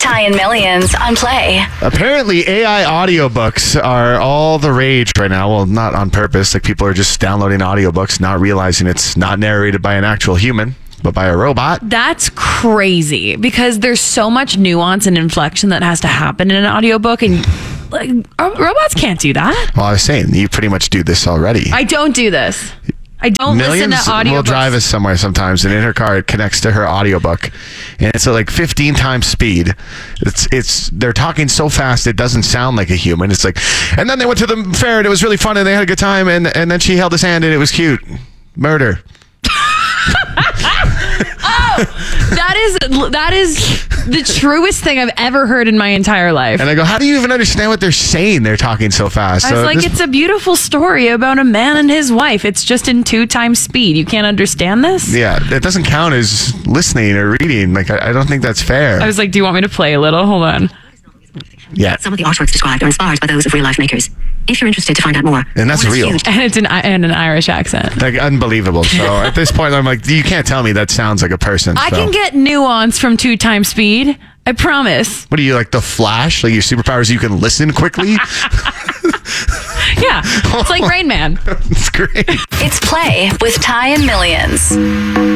Ty and Millions on Play. Apparently, AI audiobooks are all the rage right now. Well, not on purpose. Like, people are just downloading audiobooks, not realizing it's not narrated by an actual human, but by a robot. That's crazy because there's so much nuance and inflection that has to happen in an audiobook, and like robots can't do that. Well, I was saying, you pretty much do this already. I don't do this. I don't Millions listen to audiobooks. will drive us somewhere sometimes, and in her car it connects to her audiobook, and it's at like 15 times speed. It's they're talking so fast it doesn't sound like a human. It's like, and then they went to the fair and it was really fun and they had a good time, and then she held his hand and it was cute. Murder. That is the truest thing I've ever heard in my entire life. And I go, how do you even understand what they're saying? They're talking so fast. I was like, it's a beautiful story about a man and his wife. It's just in 2 times speed. You can't understand this? Yeah, it doesn't count as listening or reading. Like, I don't think that's fair. I was like, do you want me to play a little? Hold on. Yeah. Some of the artworks described are inspired by those of real-life makers. If you're interested to find out more. And that's real. And it's in an Irish accent. Like, unbelievable. So at this point, I'm like, you can't tell me that sounds like a person. I can get nuance from 2 times speed. I promise. What are you, like the Flash? Like, your superpowers, you can listen quickly? Yeah. It's like Rain Man. It's great. It's Play with Ty and Millions.